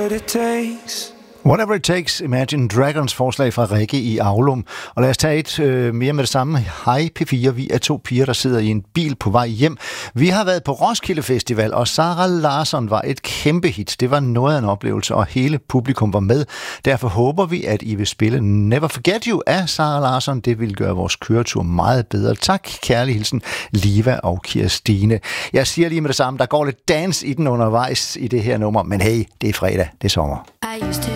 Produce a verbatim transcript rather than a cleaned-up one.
Whatever it takes. Whatever It Takes, Imagine Dragons forslag fra Rikke i Aulum. Og lad os tage et øh, mere med det samme. Hej P fire, vi er to piger, der sidder i en bil på vej hjem. Vi har været på Roskilde Festival, og Sara Larsson var et kæmpe hit. Det var noget af en oplevelse, og hele publikum var med. Derfor håber vi, at I vil spille Never Forget You af Sara Larsson. Det vil gøre vores køretur meget bedre. Tak, kærlig hilsen, Liva og Kirstine. Jeg siger lige med det samme, der går lidt dans i den undervejs i det her nummer, men hey, det er fredag, det er sommer. I used to